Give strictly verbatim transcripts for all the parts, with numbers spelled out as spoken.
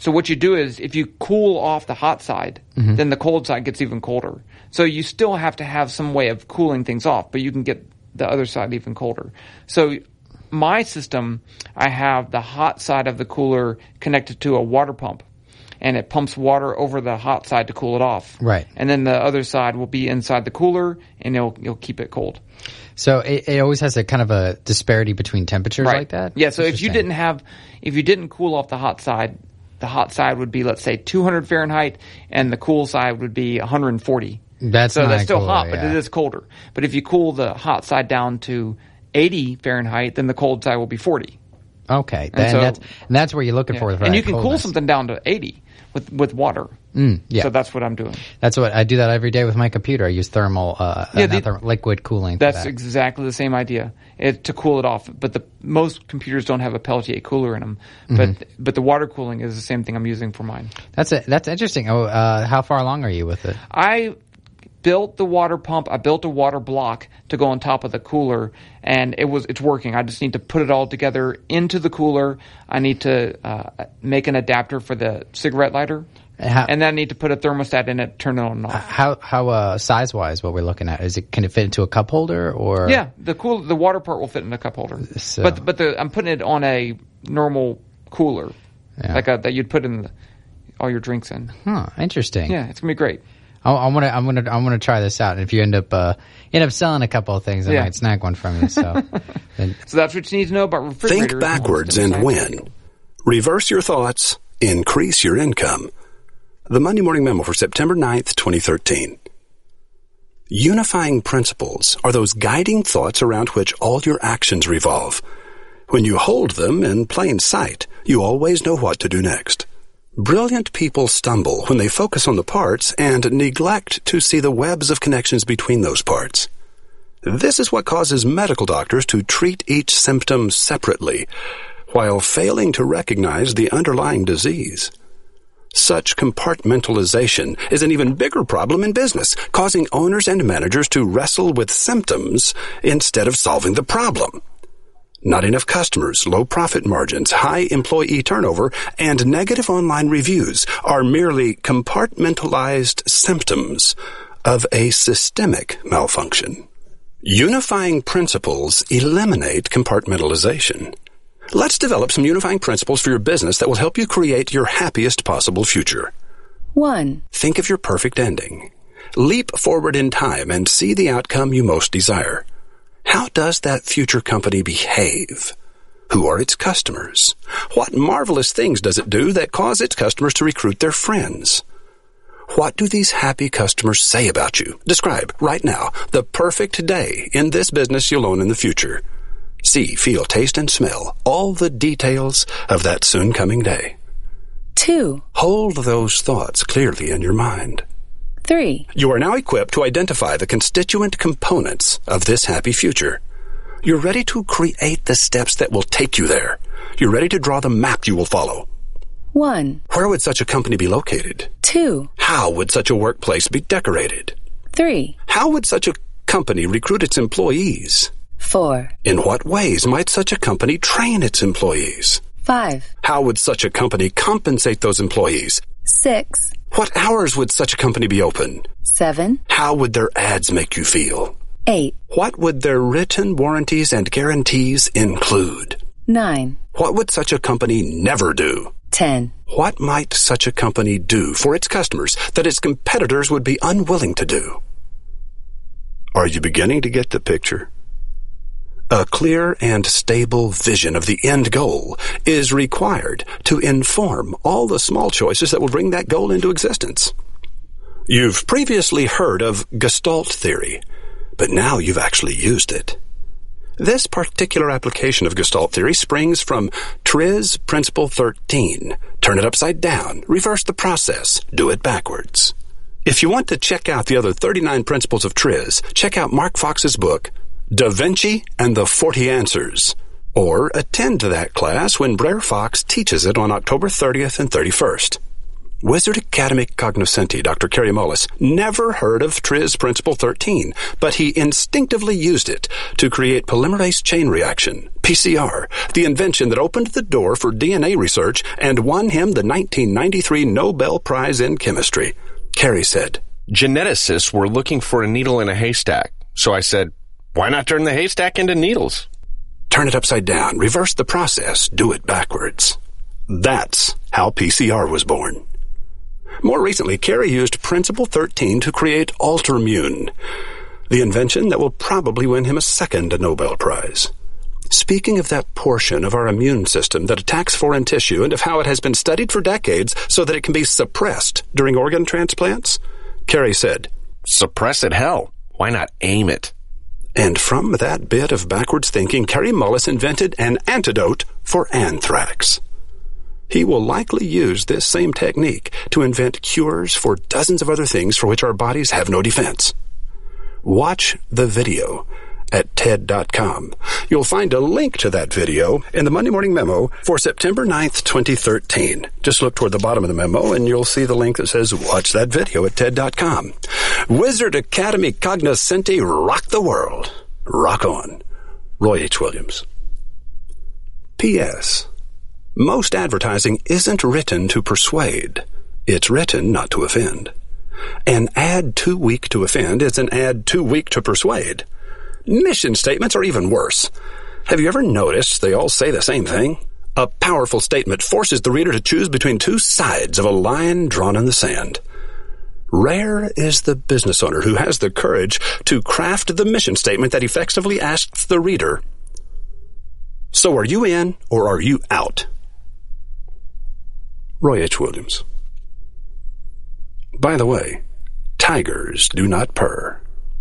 So what you do is if you cool off the hot side, mm-hmm. then the cold side gets even colder. So you still have to have some way of cooling things off, but you can get the other side even colder. So my system, I have the hot side of the cooler connected to a water pump, and it pumps water over the hot side to cool it off. Right. And then the other side will be inside the cooler, and it'll, it'll keep it cold. So it, it always has a kind of a disparity between temperatures right. like that? Yeah, so if you didn't have, if you didn't cool off the hot side, the hot side would be, let's say, two hundred Fahrenheit, and the cool side would be one hundred forty. That's so not that's still cool, hot, yeah. but it is colder. But if you cool the hot side down to eighty Fahrenheit, then the cold side will be forty. Okay, and, and, so, that's, and that's where you're looking yeah. for. for and you can coldness. cool something down to eighty with with water. Mm, yeah. So that's what I'm doing. That's what I do that every day with my computer. I use thermal, uh, yeah, the, the, liquid cooling. That's for that. exactly the same idea. It, to cool it off, but the most computers don't have a Peltier cooler in them. Mm-hmm. But but the water cooling is the same thing I'm using for mine. That's a, that's interesting. Oh, uh, how far along are you with it? I built the water pump. I built a water block to go on top of the cooler, and it was it's working. I just need to put it all together into the cooler. I need to uh, make an adapter for the cigarette lighter. How, and then I need to put a thermostat in it, turn it on and off. How how uh, size wise, what we're looking at is it? Can it fit into a cup holder or? Yeah, the cool the water part will fit in a cup holder. So. But but the, I'm putting it on a normal cooler, yeah. like a, that you'd put in the, all your drinks in. Huh. Interesting. Yeah, it's gonna be great. I, I want to I'm gonna I'm gonna try this out. And if you end up uh, end up selling a couple of things, I yeah. might snag one from you. So then, so that's what you need to know about refrigerators. Think backwards and win. Reverse your thoughts. Increase your income. The Monday Morning Memo for September ninth, twenty thirteen. Unifying principles are those guiding thoughts around which all your actions revolve. When you hold them in plain sight, you always know what to do next. Brilliant people stumble when they focus on the parts and neglect to see the webs of connections between those parts. This is what causes medical doctors to treat each symptom separately, while failing to recognize the underlying disease. Such compartmentalization is an even bigger problem in business, causing owners and managers to wrestle with symptoms instead of solving the problem. Not enough customers, low profit margins, high employee turnover, and negative online reviews are merely compartmentalized symptoms of a systemic malfunction. Unifying principles eliminate compartmentalization. Let's develop some unifying principles for your business that will help you create your happiest possible future. One. Think of your perfect ending. Leap forward in time and see the outcome you most desire. How does that future company behave? Who are its customers? What marvelous things does it do that cause its customers to recruit their friends? What do these happy customers say about you? Describe, right now, the perfect day in this business you'll own in the future. See, feel, taste, and smell all the details of that soon-coming day. Two. Hold those thoughts clearly in your mind. Three. You are now equipped to identify the constituent components of this happy future. You're ready to create the steps that will take you there. You're ready to draw the map you will follow. One. Where would such a company be located? Two. How would such a workplace be decorated? Three. How would such a company recruit its employees? Four. In what ways might such a company train its employees? Five. How would such a company compensate those employees? Six. What hours would such a company be open? Seven. How would their ads make you feel? Eight. What would their written warranties and guarantees include? Nine. What would such a company never do? Ten. What might such a company do for its customers that its competitors would be unwilling to do? Are you beginning to get the picture? A clear and stable vision of the end goal is required to inform all the small choices that will bring that goal into existence. You've previously heard of Gestalt theory, but now you've actually used it. This particular application of Gestalt theory springs from Triz Principle thirteen. Turn it upside down, reverse the process, do it backwards. If you want to check out the other thirty-nine principles of Triz, check out Mark Fox's book, Da Vinci and the forty Answers, or attend to that class when Blair Fox teaches it on October thirtieth and thirty-first. Wizard Academy cognoscenti Doctor Kerry Mullis never heard of Tris Principle thirteen, but he instinctively used it to create polymerase chain reaction, P C R, the invention that opened the door for D N A research and won him the nineteen ninety-three Nobel Prize in Chemistry. Kerry said, "Geneticists were looking for a needle in a haystack, so I said, why not turn the haystack into needles? Turn it upside down, reverse the process, do it backwards." That's how P C R was born. More recently, Kerry used Principle thirteen to create Altermune, the invention that will probably win him a second Nobel Prize. Speaking of that portion of our immune system that attacks foreign tissue and of how it has been studied for decades so that it can be suppressed during organ transplants, Kerry said, "Suppress it, hell. Why not aim it?" And from that bit of backwards thinking, Kerry Mullis invented an antidote for anthrax. He will likely use this same technique to invent cures for dozens of other things for which our bodies have no defense. Watch the video at T E D dot com. You'll find a link to that video in the Monday Morning Memo for September ninth, twenty thirteen. Just look toward the bottom of the memo and you'll see the link that says watch that video at T E D dot com. Wizard Academy cognoscenti rock the world. Rock on. Roy H. Williams. P S. Most advertising isn't written to persuade. It's written not to offend. An ad too weak to offend is an ad too weak to persuade. Mission statements are even worse. Have you ever noticed they all say the same thing? A powerful statement forces the reader to choose between two sides of a line drawn in the sand. Rare is the business owner who has the courage to craft the mission statement that effectively asks the reader, "So are you in or are you out?" Roy H. Williams. By the way, tigers do not purr.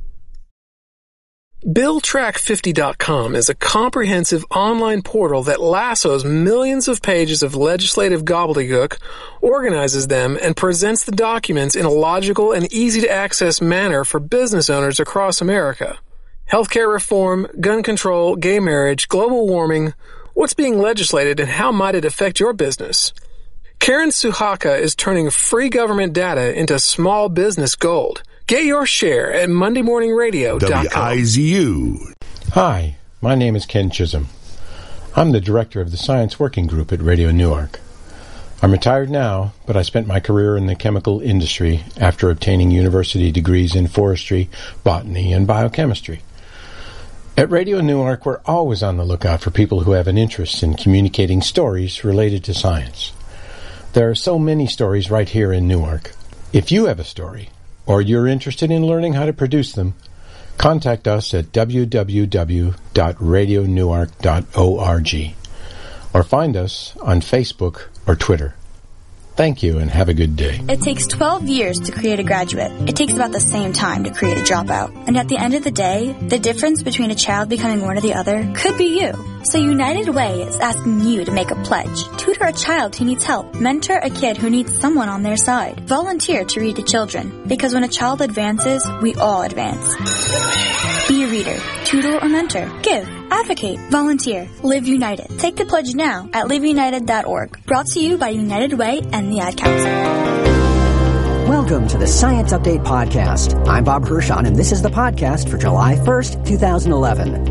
Bill Track fifty dot com is a comprehensive online portal that lassos millions of pages of legislative gobbledygook, organizes them, and presents the documents in a logical and easy-to-access manner for business owners across America. Healthcare reform, gun control, gay marriage, global warming, what's being legislated and how might it affect your business? Karen Suhaka is turning free government data into small business gold. Get your share at monday morning radio dot com. W I Z U. Hi, my name is Ken Chisholm. I'm the director of the Science Working Group at Radio Newark. I'm retired now, but I spent my career in the chemical industry after obtaining university degrees in forestry, botany, and biochemistry. At Radio Newark, we're always on the lookout for people who have an interest in communicating stories related to science. There are so many stories right here in Newark. If you have a story, or you're interested in learning how to produce them, contact us at w w w dot radio newark dot org or find us on Facebook or Twitter. Thank you and have a good day. It takes twelve years to create a graduate. It takes about the same time to create a dropout. And at the end of the day, the difference between a child becoming one or the other could be you. So United Way is asking you to make a pledge. Tutor a child who needs help. Mentor a kid who needs someone on their side. Volunteer to read to children. Because when a child advances, we all advance. Be a reader, tutor or mentor. Give, advocate, volunteer, live united. Take the pledge now at live united dot org. Brought to you by United Way and the Ad Council. Welcome to the Science Update Podcast. I'm Bob Hershon, and this is the podcast for July first, twenty eleven.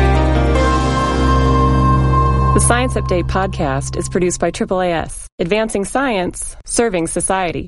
The Science Update Podcast is produced by triple A S, advancing science, serving society.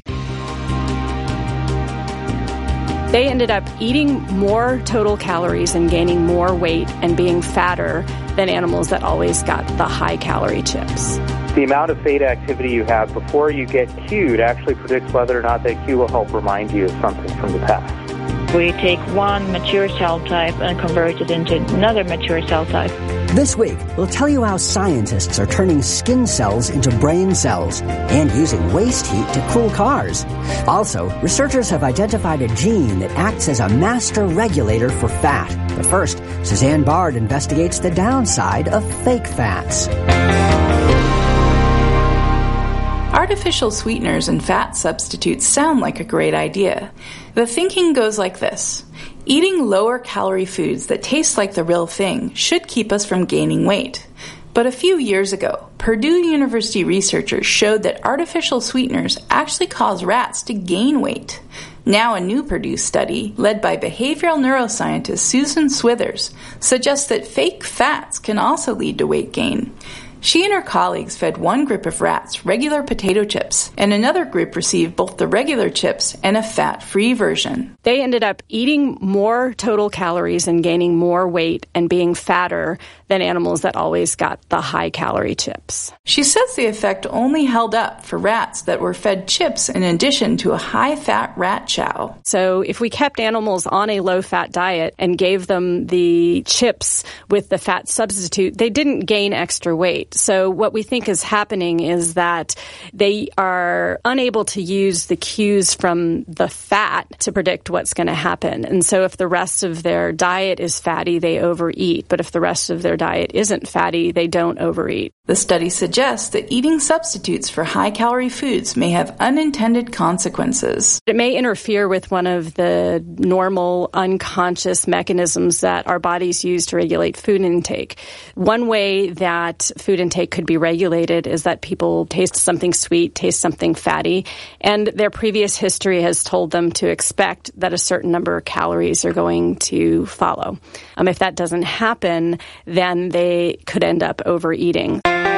They ended up eating more total calories and gaining more weight and being fatter than animals that always got the high-calorie chips. The amount of beta activity you have before you get cued actually predicts whether or not that cue will help remind you of something from the past. We take one mature cell type and convert it into another mature cell type. This week, we'll tell you how scientists are turning skin cells into brain cells and using waste heat to cool cars. Also, researchers have identified a gene that acts as a master regulator for fat. But first, Suzanne Bard investigates the downside of fake fats. Artificial sweeteners and fat substitutes sound like a great idea. The thinking goes like this. Eating lower-calorie foods that taste like the real thing should keep us from gaining weight. But a few years ago, Purdue University researchers showed that artificial sweeteners actually cause rats to gain weight. Now a new Purdue study, led by behavioral neuroscientist Susan Swithers, suggests that fake fats can also lead to weight gain. She and her colleagues fed one group of rats regular potato chips, and another group received both the regular chips and a fat-free version. They ended up eating more total calories and gaining more weight and being fatter than animals that always got the high-calorie chips. She says the effect only held up for rats that were fed chips in addition to a high-fat rat chow. So if we kept animals on a low-fat diet and gave them the chips with the fat substitute, they didn't gain extra weight. So what we think is happening is that they are unable to use the cues from the fat to predict what's going to happen. And so if the rest of their diet is fatty, they overeat. But if the rest of their diet isn't fatty, they don't overeat. The study suggests that eating substitutes for high-calorie foods may have unintended consequences. It may interfere with one of the normal unconscious mechanisms that our bodies use to regulate food intake. One way that food intake could be regulated is that people taste something sweet, taste something fatty, and their previous history has told them to expect that a certain number of calories are going to follow. Um, if that doesn't happen, then they could end up overeating.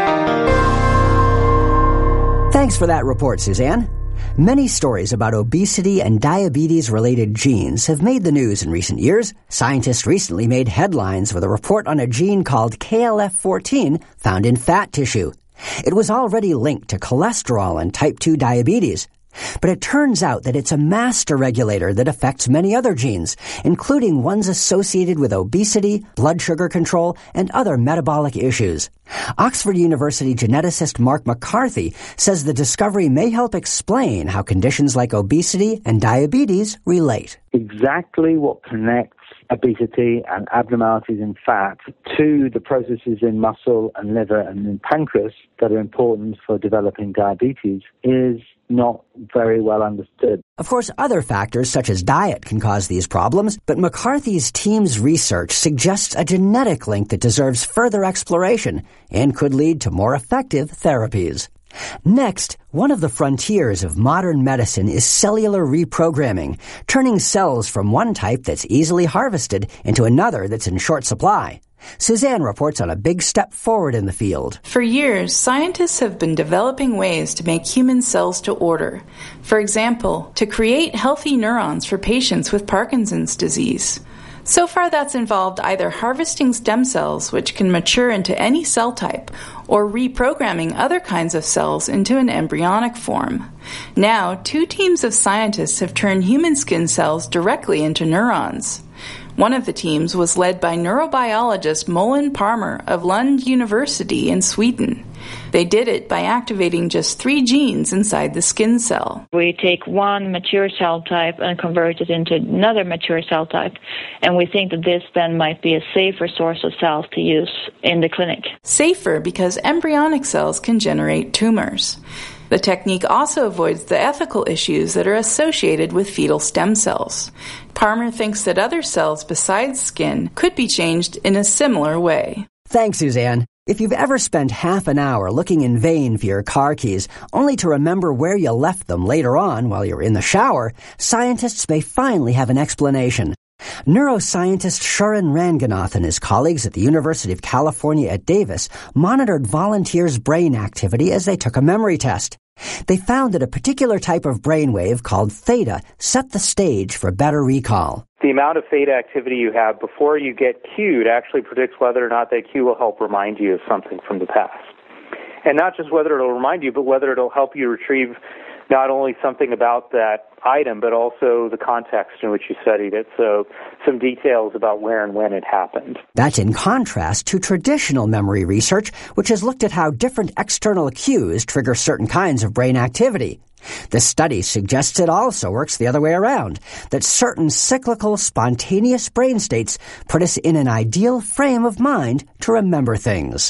Thanks for that report, Suzanne. Many stories about obesity and diabetes-related genes have made the news in recent years. Scientists recently made headlines with a report on a gene called K L F fourteen found in fat tissue. It was already linked to cholesterol and type two diabetes. But it turns out that it's a master regulator that affects many other genes, including ones associated with obesity, blood sugar control, and other metabolic issues. Oxford University geneticist Mark McCarthy says the discovery may help explain how conditions like obesity and diabetes relate. Exactly what connects obesity and abnormalities in fat to the processes in muscle and liver and in pancreas that are important for developing diabetes is not very well understood. Of course, other factors such as diet can cause these problems, but McCarthy's team's research suggests a genetic link that deserves further exploration and could lead to more effective therapies. Next, one of the frontiers of modern medicine is cellular reprogramming, turning cells from one type that's easily harvested into another that's in short supply. Suzanne reports on a big step forward in the field. For years, scientists have been developing ways to make human cells to order. For example, to create healthy neurons for patients with Parkinson's disease. So far, that's involved either harvesting stem cells, which can mature into any cell type, or reprogramming other kinds of cells into an embryonic form. Now, two teams of scientists have turned human skin cells directly into neurons. One of the teams was led by neurobiologist Molen Palmer of Lund University in Sweden. They did it by activating just three genes inside the skin cell. We take one mature cell type and convert it into another mature cell type, and we think that this then might be a safer source of cells to use in the clinic. Safer because embryonic cells can generate tumors. The technique also avoids the ethical issues that are associated with fetal stem cells. Palmer thinks that other cells besides skin could be changed in a similar way. Thanks, Suzanne. If you've ever spent half an hour looking in vain for your car keys, only to remember where you left them later on while you're in the shower, scientists may finally have an explanation. Neuroscientist Sharan Ranganath and his colleagues at the University of California at Davis monitored volunteers' brain activity as they took a memory test. They found that a particular type of brainwave called theta set the stage for better recall. The amount of theta activity you have before you get cued actually predicts whether or not that cue will help remind you of something from the past. And not just whether it'll remind you, but whether it'll help you retrieve not only something about that item, but also the context in which you studied it. So some details about where and when it happened. That's in contrast to traditional memory research, which has looked at how different external cues trigger certain kinds of brain activity. The study suggests it also works the other way around, that certain cyclical, spontaneous brain states put us in an ideal frame of mind to remember things.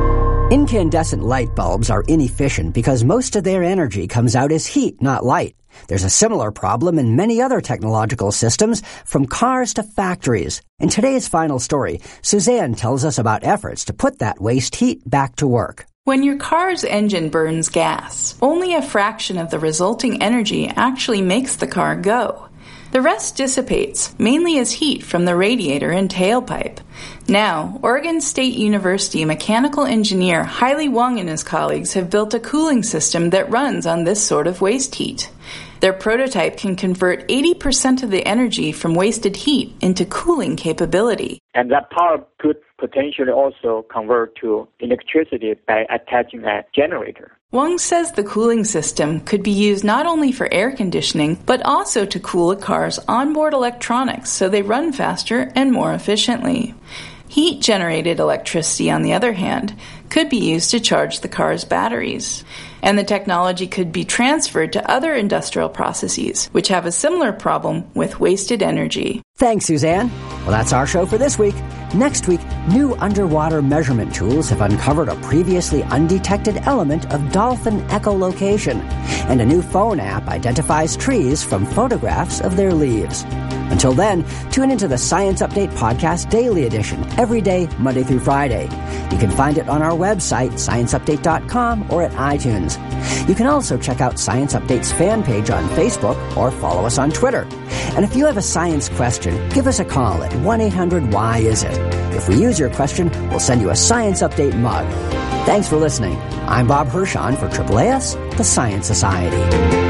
Incandescent light bulbs are inefficient because most of their energy comes out as heat, not light. There's a similar problem in many other technological systems, from cars to factories. In today's final story, Suzanne tells us about efforts to put that waste heat back to work. When your car's engine burns gas, only a fraction of the resulting energy actually makes the car go. The rest dissipates, mainly as heat from the radiator and tailpipe. Now, Oregon State University mechanical engineer Hailey Wong and his colleagues have built a cooling system that runs on this sort of waste heat. Their prototype can convert eighty percent of the energy from wasted heat into cooling capability. And that power could potentially also convert to electricity by attaching a generator. Wong says the cooling system could be used not only for air conditioning, but also to cool a car's onboard electronics so they run faster and more efficiently. Heat-generated electricity, on the other hand, could be used to charge the car's batteries. And the technology could be transferred to other industrial processes, which have a similar problem with wasted energy. Thanks, Suzanne. Well, that's our show for this week. Next week, new underwater measurement tools have uncovered a previously undetected element of dolphin echolocation, and a new phone app identifies trees from photographs of their leaves. Until then, tune into the Science Update Podcast Daily Edition every day, Monday through Friday. You can find it on our website, science update dot com, or at iTunes. You can also check out Science Update's fan page on Facebook or follow us on Twitter. And if you have a science question, give us a call at one eight hundred why is it. If we use your question, we'll send you a Science Update mug. Thanks for listening. I'm Bob Hirschon for A A A S, the Science Society.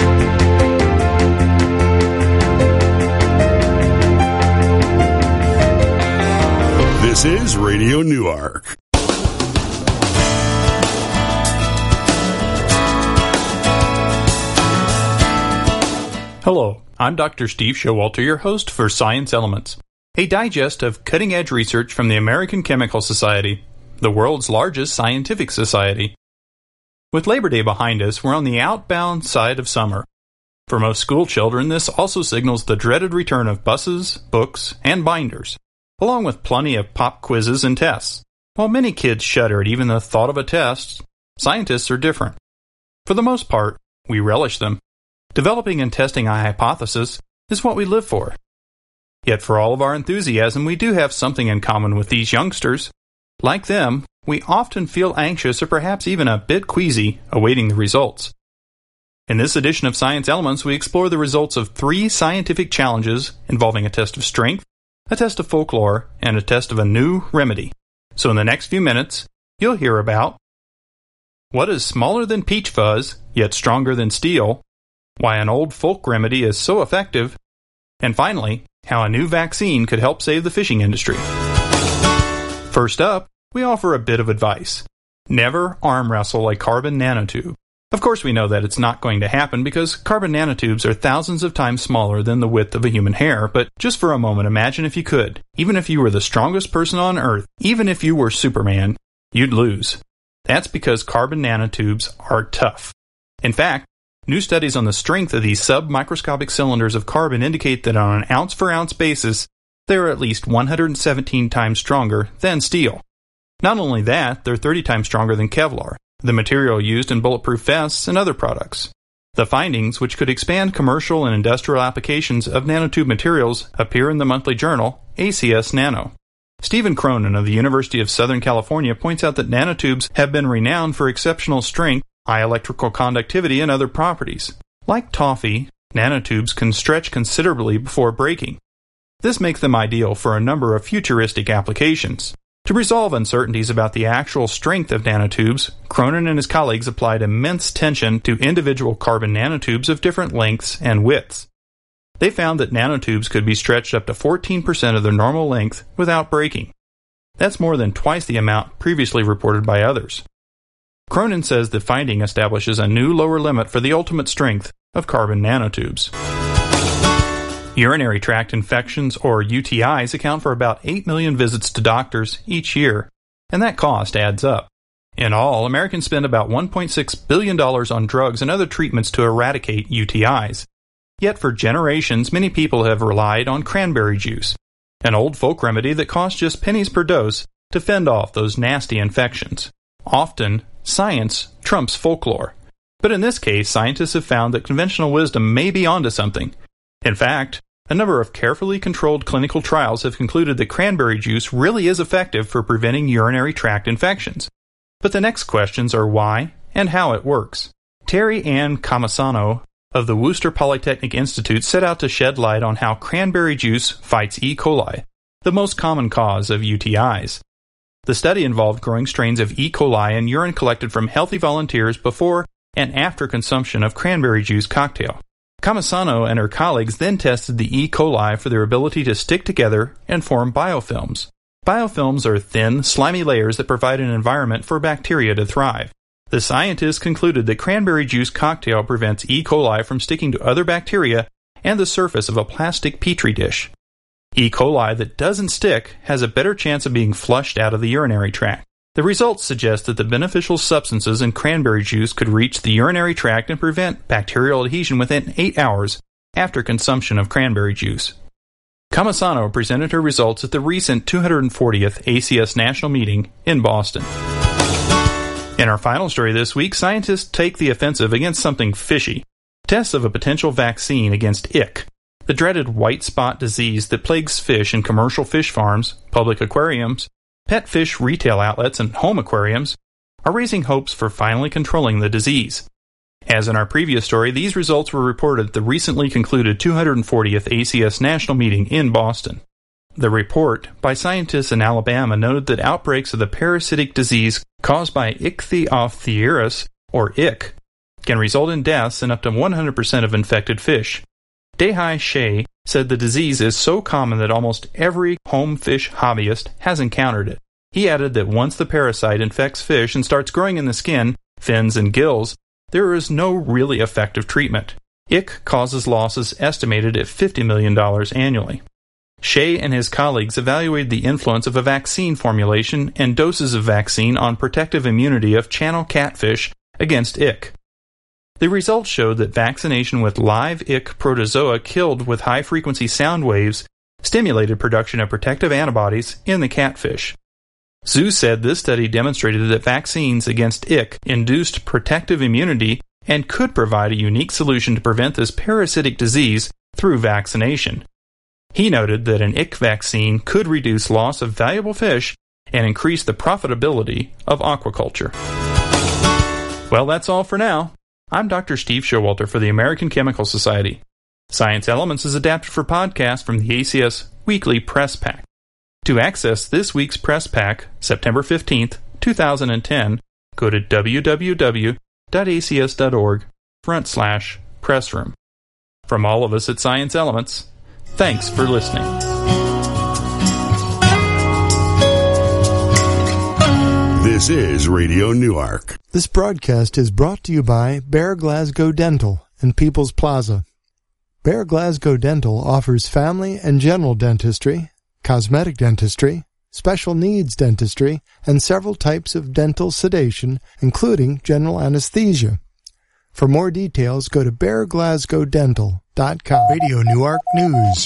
This is Radio Newark. Hello, I'm Doctor Steve Showalter, your host for Science Elements, a digest of cutting-edge research from the American Chemical Society, the world's largest scientific society. With Labor Day behind us, we're on the outbound side of summer. For most school children, this also signals the dreaded return of buses, books, and binders, along with plenty of pop quizzes and tests. While many kids shudder at even the thought of a test, scientists are different. For the most part, we relish them. Developing and testing a hypothesis is what we live for. Yet for all of our enthusiasm, we do have something in common with these youngsters. Like them, we often feel anxious or perhaps even a bit queasy awaiting the results. In this edition of Science Elements, we explore the results of three scientific challenges involving a test of strength, a test of folklore, and a test of a new remedy. So in the next few minutes, you'll hear about what is smaller than peach fuzz, yet stronger than steel, why an old folk remedy is so effective, and finally, how a new vaccine could help save the fishing industry. First up, we offer a bit of advice. Never arm wrestle a carbon nanotube. Of course we know that it's not going to happen because carbon nanotubes are thousands of times smaller than the width of a human hair, but just for a moment imagine if you could. Even if you were the strongest person on Earth, even if you were Superman, you'd lose. That's because carbon nanotubes are tough. In fact, new studies on the strength of these sub-microscopic cylinders of carbon indicate that on an ounce-for-ounce basis, they are at least one hundred seventeen times stronger than steel. Not only that, they're thirty times stronger than Kevlar, the material used in bulletproof vests and other products. The findings, which could expand commercial and industrial applications of nanotube materials, appear in the monthly journal A C S Nano. Stephen Cronin of the University of Southern California points out that nanotubes have been renowned for exceptional strength, high electrical conductivity, and other properties. Like toffee, nanotubes can stretch considerably before breaking. This makes them ideal for a number of futuristic applications. To resolve uncertainties about the actual strength of nanotubes, Cronin and his colleagues applied immense tension to individual carbon nanotubes of different lengths and widths. They found that nanotubes could be stretched up to fourteen percent of their normal length without breaking. That's more than twice the amount previously reported by others. Cronin says the finding establishes a new lower limit for the ultimate strength of carbon nanotubes. Urinary tract infections, or U T Is, account for about eight million visits to doctors each year, and that cost adds up. In all, Americans spend about one point six billion dollars on drugs and other treatments to eradicate U T Is. Yet for generations, many people have relied on cranberry juice, an old folk remedy that costs just pennies per dose to fend off those nasty infections. Often, science trumps folklore. But in this case, scientists have found that conventional wisdom may be onto something. In fact, a number of carefully controlled clinical trials have concluded that cranberry juice really is effective for preventing urinary tract infections. But the next questions are why and how it works. Terry Ann Camasano of the Worcester Polytechnic Institute set out to shed light on how cranberry juice fights E. coli, the most common cause of U T Is. The study involved growing strains of E. coli in urine collected from healthy volunteers before and after consumption of cranberry juice cocktail. Camasano and her colleagues then tested the E. coli for their ability to stick together and form biofilms. Biofilms are thin, slimy layers that provide an environment for bacteria to thrive. The scientists concluded that cranberry juice cocktail prevents E. coli from sticking to other bacteria and the surface of a plastic petri dish. E. coli that doesn't stick has a better chance of being flushed out of the urinary tract. The results suggest that the beneficial substances in cranberry juice could reach the urinary tract and prevent bacterial adhesion within eight hours after consumption of cranberry juice. Camasano presented her results at the recent two hundred fortieth A C S National Meeting in Boston. In our final story this week, scientists take the offensive against something fishy. Tests of a potential vaccine against ick, the dreaded white spot disease that plagues fish in commercial fish farms, public aquariums, pet fish retail outlets, and home aquariums, are raising hopes for finally controlling the disease. As in our previous story, these results were reported at the recently concluded two hundred fortieth A C S National Meeting in Boston. The report by scientists in Alabama noted that outbreaks of the parasitic disease caused by Ichthyophthirus, or ick, can result in deaths in up to one hundred percent of infected fish. Dehai Shea said the disease is so common that almost every home fish hobbyist has encountered it. He added that once the parasite infects fish and starts growing in the skin, fins, and gills, there is no really effective treatment. Ick causes losses estimated at fifty million dollars annually. Shea and his colleagues evaluated the influence of a vaccine formulation and doses of vaccine on protective immunity of channel catfish against ick. The results showed that vaccination with live ick protozoa killed with high-frequency sound waves stimulated production of protective antibodies in the catfish. Zhu said this study demonstrated that vaccines against ick induced protective immunity and could provide a unique solution to prevent this parasitic disease through vaccination. He noted that an ick vaccine could reduce loss of valuable fish and increase the profitability of aquaculture. Well, that's all for now. I'm Doctor Steve Showalter for the American Chemical Society. Science Elements is adapted for podcast from the A C S Weekly Press Pack. To access this week's Press Pack, September fifteenth, twenty ten, go to w w w dot a c s dot org front slash pressroom. From all of us at Science Elements, thanks for listening. This is Radio Newark. This broadcast is brought to you by Bear Glasgow Dental in People's Plaza. Bear Glasgow Dental offers family and general dentistry, cosmetic dentistry, special needs dentistry, and several types of dental sedation, including general anesthesia. For more details, go to bear glasgow dental dot com. Radio Newark News.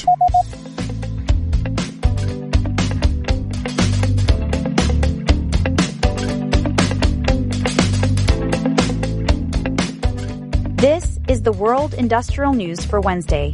This is the World Industrial News for Wednesday,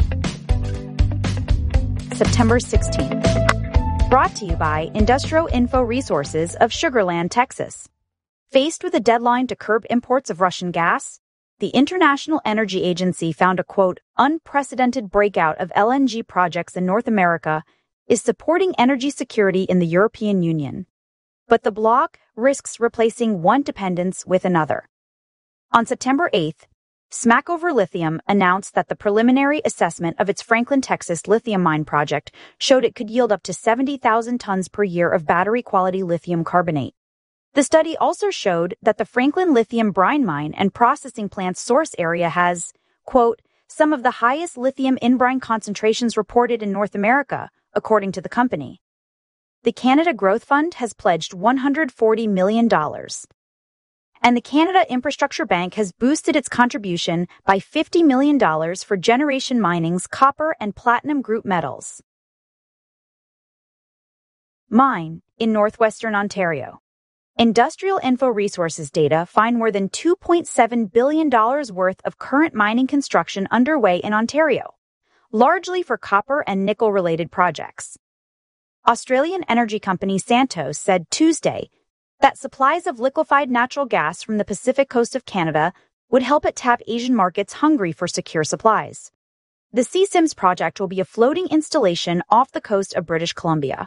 September sixteenth. Brought to you by Industrial Info Resources of Sugar Land, Texas. Faced with a deadline to curb imports of Russian gas, the International Energy Agency found a, quote, unprecedented breakout of L N G projects in North America is supporting energy security in the European Union. But the bloc risks replacing one dependence with another. On September eighth, Smackover Lithium announced that the preliminary assessment of its Franklin, Texas lithium mine project showed it could yield up to seventy thousand tons per year of battery-quality lithium carbonate. The study also showed that the Franklin lithium brine mine and processing plant's source area has, quote, some of the highest lithium in brine concentrations reported in North America, according to the company. The Canada Growth Fund has pledged one hundred forty million dollars. And the Canada Infrastructure Bank has boosted its contribution by fifty million dollars for Generation Mining's copper and platinum group metals. Mine in northwestern Ontario. Industrial Info Resources data find more than two point seven billion dollars worth of current mining construction underway in Ontario, largely for copper and nickel-related projects. Australian energy company Santos said Tuesday that supplies of liquefied natural gas from the Pacific coast of Canada would help it tap Asian markets hungry for secure supplies. The Sea Sims project will be a floating installation off the coast of British Columbia.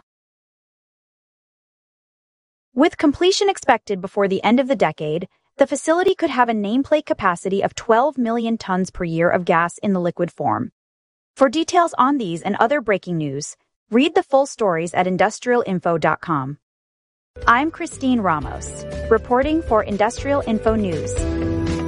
With completion expected before the end of the decade, the facility could have a nameplate capacity of twelve million tons per year of gas in the liquid form. For details on these and other breaking news, read the full stories at industrial info dot com. I'm Christine Ramos, reporting for Industrial Info News.